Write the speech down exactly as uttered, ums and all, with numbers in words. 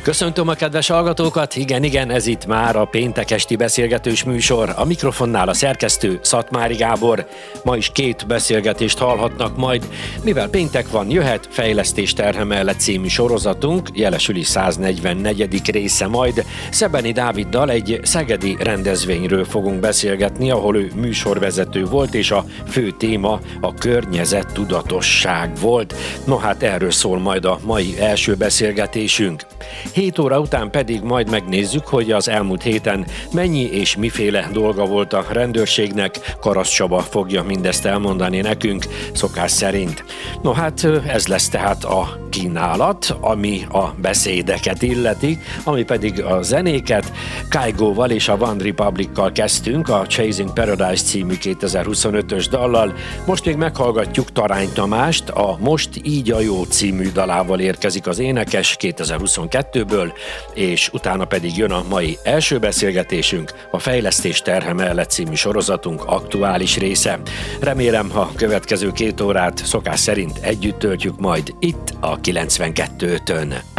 Köszöntöm a kedves hallgatókat, igen, igen, ez itt már a péntek esti beszélgetős műsor. A mikrofonnál a szerkesztő Szatmári Gábor. Ma is két beszélgetést hallhatnak majd, mivel péntek van, jöhet Fejlesztés terhe mellett című sorozatunk, jelesüli száznegyvennegyedik része majd. Szebeni Dáviddal egy szegedi rendezvényről fogunk beszélgetni, ahol ő műsorvezető volt, és a fő téma a környezettudatosság volt. No hát erről szól majd a mai első beszélgetésünk. hét óra után pedig majd megnézzük, hogy az elmúlt héten mennyi és miféle dolga volt a rendőrségnek. Karasz Csaba fogja mindezt elmondani nekünk, szokás szerint. No hát ez lesz tehát a kínálat, ami a beszédeket illeti, ami pedig a zenéket. Kygo-val és a One Republic-kal kezdtünk a Chasing Paradise című kétezer-huszonötös dallal. Most még meghallgatjuk Tarány Tamást, a Most így a jó című dalával érkezik az énekes kétezer-huszonkettőből, és utána pedig jön a mai első beszélgetésünk, a Fejlesztés terhe mellett című sorozatunk aktuális része. Remélem, ha a következő két órát szokás szerint együtt töltjük majd itt a kilencvenkettőtön.